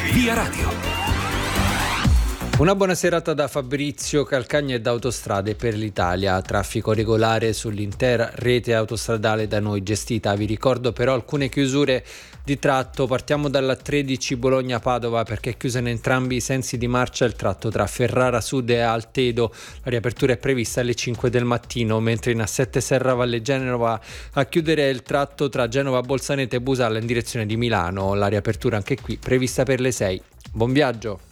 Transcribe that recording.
Via Radio. Una buona serata da Fabrizio Calcagna e da Autostrade per l'Italia. Traffico regolare sull'intera rete autostradale da noi gestita. Vi ricordo però alcune chiusure di tratto. Partiamo dalla 13 Bologna-Padova perché è chiusa in entrambi i sensi di marcia il tratto tra Ferrara Sud e Altedo. La riapertura è prevista alle 5 del mattino, mentre in A7 Serra Valle Genova a chiudere il tratto tra Genova Bolzaneto e Busalla in direzione di Milano. La riapertura anche qui prevista per le 6. Buon viaggio!